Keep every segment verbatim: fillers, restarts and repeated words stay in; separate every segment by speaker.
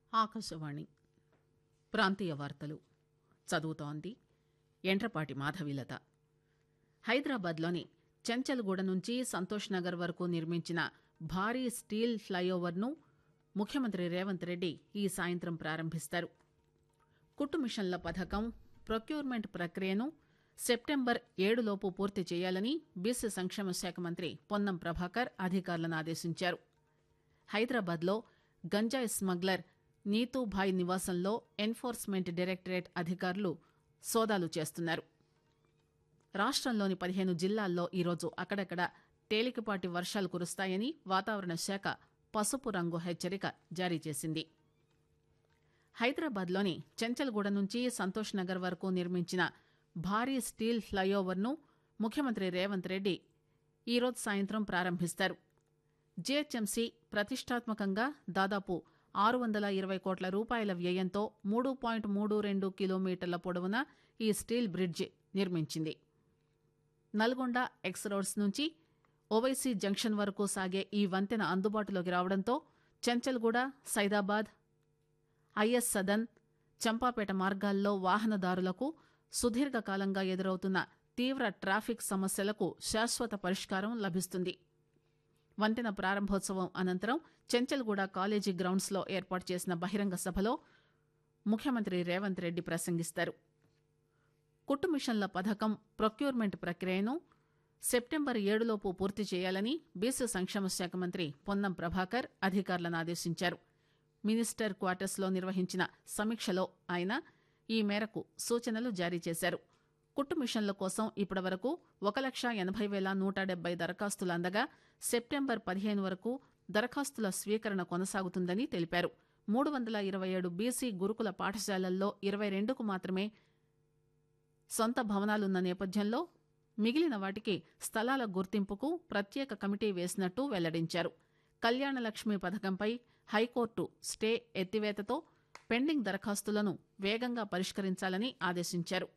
Speaker 1: ఆకాశవాణి ప్రాంతీయ వార్తలు చదువుతోంది ఎంట్రపాటి మాధవీలత. హైదరాబాద్లోని చెంచల్గూడ నుంచి సంతోష్ నగర్ వరకు నిర్మించిన భారీ స్టీల్ ఫ్లైఓవర్ను ముఖ్యమంత్రి రేవంత్ రెడ్డి ఈ సాయంత్రం ప్రారంభిస్తారు. కుట్టు మిషన్ల పథకం ప్రొక్యూర్మెంట్ ప్రక్రియను సెప్టెంబర్ ఏడులోపు పూర్తి చేయాలని బీసీ సంక్షేమ శాఖ మంత్రి పొన్నం ప్రభాకర్ అధికారులను ఆదేశించారు. హైదరాబాద్లో గంజాయి స్మగ్లర్ నీతూభాయ్ నివాసంలో ఎన్ఫోర్స్మెంట్ డైరెక్టరేట్ అధికారులు సోదాలు చేస్తున్నారు. రాష్టంలోని పదిహేను జిల్లాల్లో ఈరోజు అక్కడక్కడ తేలికపాటి వర్షాలు కురుస్తాయని వాతావరణ శాఖ పసుపు రంగు హెచ్చరిక జారీ చేసింది. హైదరాబాద్లోని చెంచల్గూడ నుంచి సంతోష్ నగర్ వరకు నిర్మించిన భారీ స్టీల్ ఫ్లైఓవర్ను ముఖ్యమంత్రి రేవంత్ రెడ్డి ఈరోజు సాయంత్రం ప్రారంభిస్తారు. జీహెచ్ఎంసీ ప్రతిష్టాత్మకంగా దాదాపు ఆరు వందల ఇరవై కోట్ల రూపాయల వ్యయంతో మూడు పాయింట్ మూడు రెండు కిలోమీటర్ల పొడవున ఈ స్టీల్ బ్రిడ్జి నిర్మించింది. నల్గొండ ఎక్స్ రోడ్స్ నుంచి ఓవైసీ జంక్షన్ వరకు సాగే ఈ వంతెన అందుబాటులోకి రావడంతో చెంచల్గూడ, సైదాబాద్, ఐఎస్ సదన్, చంపాపేట మార్గాల్లో వాహనదారులకు సుదీర్ఘకాలంగా ఎదురవుతున్న తీవ్ర ట్రాఫిక్ సమస్యలకు శాశ్వత పరిష్కారం లభిస్తుంది. వంతెన ప్రారంభోత్సవం అనంతరం చెంచల్గూడ కాలేజీ గ్రౌండ్స్ లో ఏర్పాటు చేసిన బహిరంగ సభలో ముఖ్యమంత్రి రేవంత్ రెడ్డి ప్రసంగిస్తారు. కుట్టు మిషన్ల పథకం ప్రొక్యూర్మెంట్ ప్రక్రియను సెప్టెంబర్ ఏడులోపు పూర్తి చేయాలని బీసీ సంక్షేమ శాఖ మంత్రి పొన్నం ప్రభాకర్ అధికారులను ఆదేశించారు. మినిస్టర్ క్వార్టర్స్ లో నిర్వహించిన సమీక్షలో ఆయన ఈ మేరకు సూచనలు జారీ చేశారు. కుట్టు మిషన్ల కోసం ఇప్పటివరకు ఒక లక్ష ఎనభై వేల నూట డెబ్బై దరఖాస్తులు అందగా సెప్టెంబర్ పదిహేను వరకు దరఖాస్తుల స్వీకరణ కొనసాగుతుందని తెలిపారు. మూడు వందల ఇరవై ఏడు బీసీ గురుకుల పాఠశాలల్లో ఇరవై రెండుకు మాత్రమే సొంత భవనాలున్న నేపథ్యంలో మిగిలిన వాటికి స్థలాల గుర్తింపుకు ప్రత్యేక కమిటీ వేసినట్టు వెల్లడించారు. Kalyana Lakshmi పథకంపై high court stay ఎత్తివేతతో pending దరఖాస్తులను వేగంగా పరిష్కరించాలని ఆదేశించారు.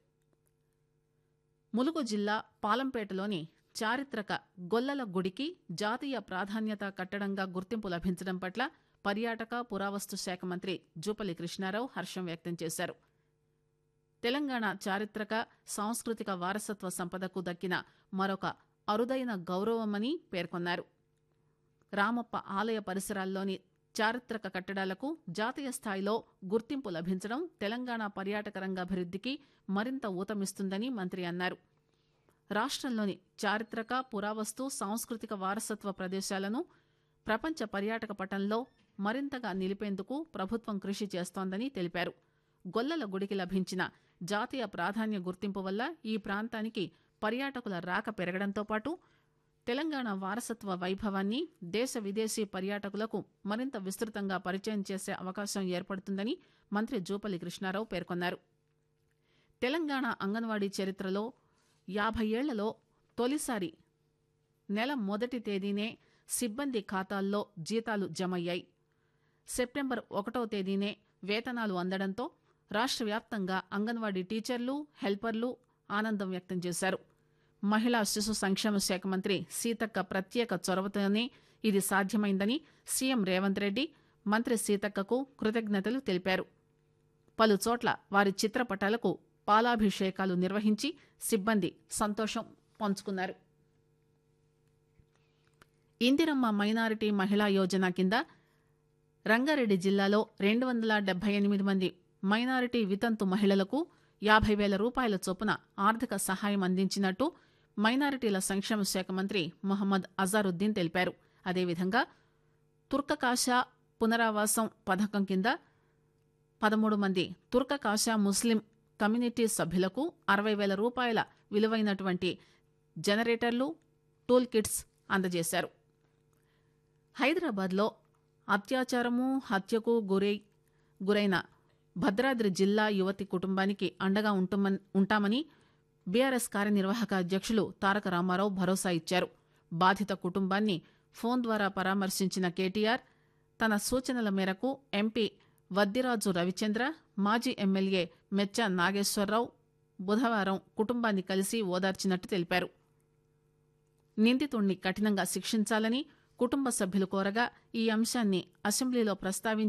Speaker 1: ములుగు జిల్లా పాలంపేటలోని చారిత్రక గొల్లల గుడికి జాతీయ ప్రాధాన్యత కట్టడంగా గుర్తింపు లభించడం పట్ల పర్యాటక పురావస్తు శాఖ మంత్రి జూపల్లి కృష్ణారావు హర్షం వ్యక్తం చేశారు. తెలంగాణ చారిత్రక సాంస్కృతిక వారసత్వ సంపదకు దక్కిన మరొక అరుదైన గౌరవమని పేర్కొన్నారు. రామప్ప ఆలయ పరిసరాల్లోని చారిత్రక కట్టడాలకు జాతీయ స్థాయిలో గుర్తింపు లభించడం తెలంగాణ పర్యాటక రంగాభివృద్ధికి మరింత ఊతమిస్తుందని మంత్రి అన్నారు. రాష్టంలోని చారిత్రక పురావస్తు సాంస్కృతిక వారసత్వ ప్రదేశాలను ప్రపంచ పర్యాటక పటంలో మరింతగా నిలిపేందుకు ప్రభుత్వం కృషి చేస్తోందని తెలిపారు. గొల్లల గుడికి లభించిన జాతీయ ప్రాధాన్య గుర్తింపు వల్ల ఈ ప్రాంతానికి పర్యాటకుల రాక పెరగడంతో పాటు తెలంగాణ వారసత్వ వైభవాన్ని దేశ విదేశీ పర్యాటకులకు మరింత విస్తృతంగా పరిచయం చేసే అవకాశం ఏర్పడుతుందని మంత్రి జూపల్లి కృష్ణారావు పేర్కొన్నారు. తెలంగాణ అంగన్వాడీ చరిత్రలో యాభై ఏళ్లలో తొలిసారి నెల మొదటి తేదీనే సిబ్బంది ఖాతాల్లో జీతాలు జమయ్యాయి. సెప్టెంబర్ ఒకటో తేదీనే వేతనాలు అందడంతో రాష్ట్ర వ్యాప్తంగా అంగన్వాడీ టీచర్లు, హెల్పర్లు ఆనందం వ్యక్తం చేశారు. మహిళా శిశు సంక్షేమ శాఖ మంత్రి సీతక్క ప్రత్యేక చొరవతోనే ఇది సాధ్యమైందని సీఎం రేవంత్ రెడ్డి మంత్రి సీతక్కకు కృతజ్ఞతలు తెలిపారు. పలు చోట్ల వారి చిత్రపటాలకు పాలాభిషేకాలు నిర్వహించి సిబ్బంది సంతోషం పంచుకున్నారు. ఇందిరమ్మ మైనారిటీ మహిళా యోజన కింద రంగారెడ్డి జిల్లాలో రెండు వందల డెబ్బై ఎనిమిది మంది మైనారిటీ వితంతు మహిళలకు యాభై వేల రూపాయల చొప్పున ఆర్థిక సహాయం అందించినట్టు మైనారిటీల సంక్షేమ శాఖ మంత్రి మొహమ్మద్ అజారుద్దీన్ తెలిపారు. అదేవిధంగా తుర్కకాషా పునరావాసం పథకం కింద పదమూడు మంది తుర్కకాషా ముస్లిం కమ్యూనిటీ సభ్యులకు అరవై వేల రూపాయల విలువైనటువంటి జనరేటర్లు, టూల్ కిట్స్ అందజేశారు. హైదరాబాద్లో అత్యాచారము, హత్యకు గురై గురైన భద్రాద్రి జిల్లా యువతి కుటుంబానికి అండగా ఉంటామని బీఆర్ఎస్ కార్యనిర్వాహక అధ్యక్షులు తారక రామారావు భరోసా ఇచ్చారు. బాధిత కుటుంబాన్ని ఫోన్ ద్వారా పరామర్శించిన కేటీఆర్ తన సూచనల మేరకు ఎంపీ వద్దిరాజు రవిచంద్ర, మాజీ ఎమ్మెల్యే మెచ్చా నాగేశ్వరరావు బుధవారం కుటుంబాన్ని కలిసి ఓదార్చినట్టు తెలిపారు. నిందితుణ్ణి కఠినంగా శిక్షించాలని కుటుంబ సభ్యులు కోరగా ఈ అంశాన్ని అసెంబ్లీలో ప్రస్తావించి